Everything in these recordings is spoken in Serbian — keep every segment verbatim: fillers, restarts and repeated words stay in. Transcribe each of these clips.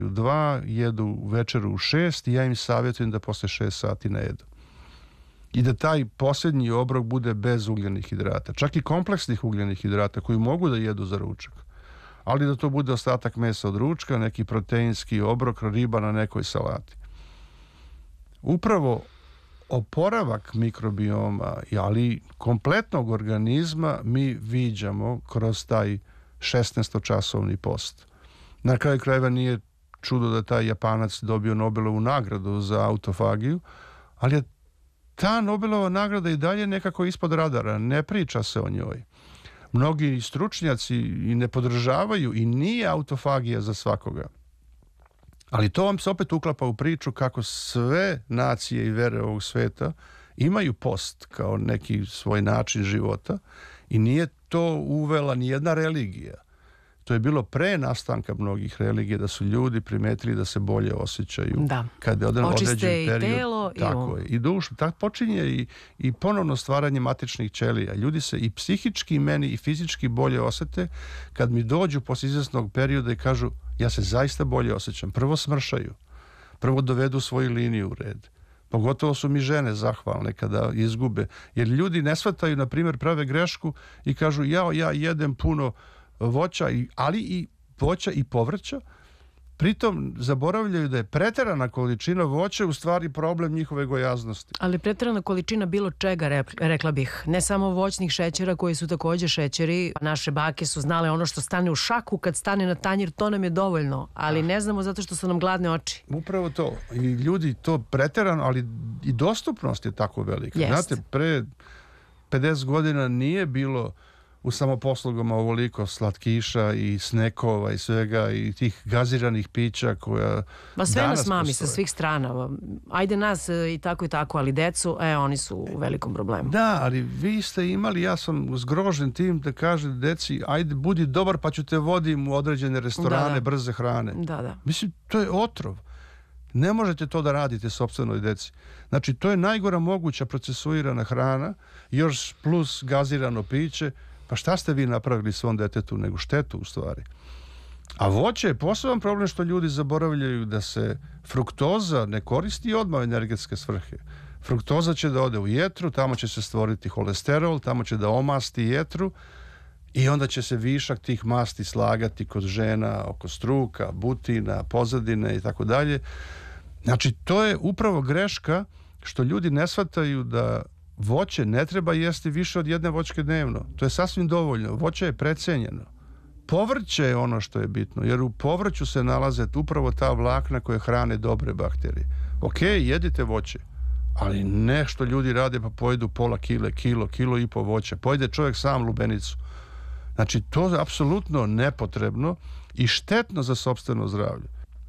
u dva, jedu večeru u šest i ja im savjetujem da posle šest sati ne jedu. I da taj posljednji obrok bude bez ugljenih hidrata. Čak i kompleksnih ugljenih hidrata koji mogu da jedu za ručak. Ali da to bude ostatak mesa od ručka, neki proteinski obrok, riba na nekoj salati. Upravo oporavak mikrobioma, ali kompletnog organizma mi viđamo kroz taj šesnaestočasovni post. Na kraju krajeva nije čudo da taj Japanac dobio Nobelovu nagradu za autofagiju, ali je ta Nobelova nagrada i dalje nekako ispod radara, ne priča se o njoj. Mnogi stručnjaci i ne podržavaju i nije autofagija za svakoga. Ali to vam se opet uklapa u priču kako sve nacije i vere ovog sveta imaju post kao neki svoj način života i nije to uvela ni jedna religija. To je bilo pre nastanka mnogih religija da su ljudi primetili da se bolje osjećaju. Da. Kad je određen Očiste i period, telo tako i je, i dušu. Tako počinje i, i ponovno stvaranje matičnih ćelija. Ljudi se i psihički meni i fizički bolje osete kad mi dođu posle izvesnog perioda i kažu ja se zaista bolje osjećam. Prvo smršaju. Prvo dovedu svoju liniju u red. Pogotovo su mi žene zahvalne kada izgube. Jer ljudi ne shvataju, na primjer, prave grešku i kažu ja, ja jedem puno voća, ali i voća i povrća. Pritom zaboravljaju da je preterana količina voća u stvari problem njihove gojaznosti. Ali preterana količina bilo čega, rekla bih. Ne samo voćnih šećera koji su također šećeri. Naše bake su znale ono što stane u šaku, kad stane na tanjir, to nam je dovoljno. Ali ne znamo zato što su nam gladne oči. Upravo to. I ljudi to preterano, ali i dostupnost je tako velika. Jest. Znate, pre pedeset godina nije bilo u samoposlugama ovoliko slatkiša i snekova i svega i tih gaziranih pića koja Ma sve danas nas mami postoje. sa svih strana. Ajde nas i tako i tako, ali decu, e, oni su u velikom problemu. Da, ali vi ste imali, ja sam zgrožen tim da kaže deci, ajde budi dobar pa ću te vodim u određene restorane da, da. brze hrane. Da, da. Mislim, to je otrov. Ne možete to da radite sopstvenoj deci. Znači, to je najgora moguća procesuirana hrana, još plus gazirano piće. Pa šta ste vi napravili svom detetu nego štetu u stvari? A voće je poseban problem što ljudi zaboravljaju da se fruktoza ne koristi odmah u energetske svrhe. Fruktoza će da ode u jetru, tamo će se stvoriti holesterol, tamo će da omasti jetru i onda će se višak tih masti slagati kod žena oko struka, butina, pozadine i tako dalje. Znači, to je upravo greška što ljudi ne shvataju da voće ne treba jesti više od jedne voćke dnevno. To je sasvim dovoljno. Voće je precenjeno. Povrće je ono što je bitno, jer u povrću se nalaze upravo ta vlakna koje hrane dobre bakterije. Ok, jedite voće, ali ne što ljudi rade pa pojedu pola kile, kilo, kilo i po voća. Pojede čovjek sam lubenicu. Znači, to je apsolutno nepotrebno i štetno za sopstveno zdravlje.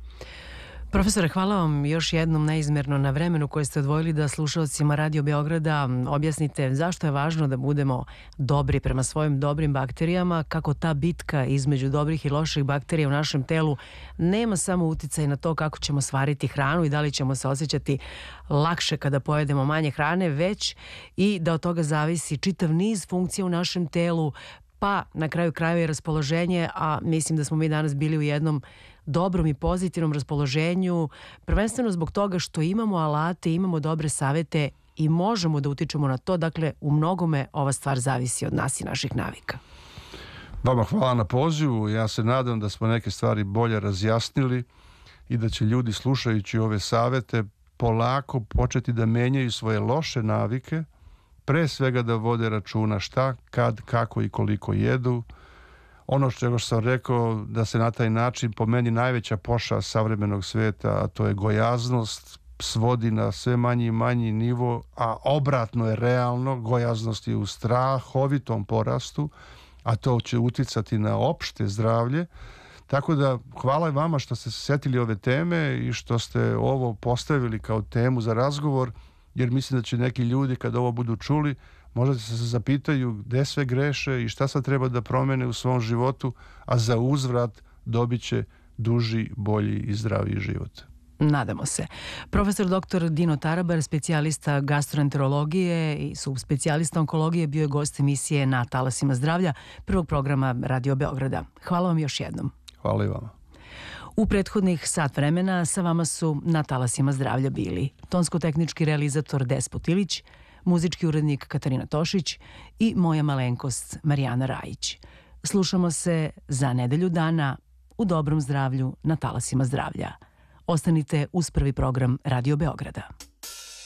Profesore, hvala vam još jednom neizmjerno na vremenu koje ste odvojili da slušalcima Radio Beograda objasnite zašto je važno da budemo dobri prema svojim dobrim bakterijama, kako ta bitka između dobrih i loših bakterija u našem telu nema samo uticaj na to kako ćemo stvariti hranu i da li ćemo se osjećati lakše kada pojedemo manje hrane, već i da od toga zavisi čitav niz funkcija u našem telu, pa na kraju krajeva i raspoloženje, a mislim da smo mi danas bili u jednom dobrom i pozitivnom raspoloženju, prvenstveno zbog toga što imamo alate, imamo dobre savete i možemo da utičemo na to. Dakle, u mnogome ova stvar zavisi od nas i naših navika. Vama hvala na pozivu. Ja se nadam da smo neke stvari bolje razjasnili i da će ljudi slušajući ove savete polako početi da menjaju svoje loše navike, pre svega da vode računa šta, kad, kako i koliko jedu. Ono što sam rekao, da se na taj način po meni najveća pošast savremenog sveta, a to je gojaznost, svodi na sve manji i manji nivo, a obratno je realno, gojaznost je u strahovitom porastu, a to će uticati na opšte zdravlje. Tako da hvala i vama što ste se setili ove teme i što ste ovo postavili kao temu za razgovor, jer mislim da će neki ljudi kad ovo budu čuli možda se zapitaju gde sve greše i šta sad treba da promene u svom životu, a za uzvrat dobit će duži, bolji i zdraviji život. Nadamo se. Profesor doktor Dino Tarabar, specijalista gastroenterologije i subspecijalista onkologije, bio je gost emisije Na talasima zdravlja, prvog programa Radio Beograda. Hvala vam još jednom. Hvala i vama. U prethodnih sat vremena sa vama su na talasima zdravlja bili tonsko-tehnički realizator Despot Ilić, muzički urednik Katarina Tošić i moja malenkost Marijana Rajić. Slušamo se za nedelju dana u dobrom zdravlju na talasima zdravlja. Ostanite uz prvi program Radio Beograda.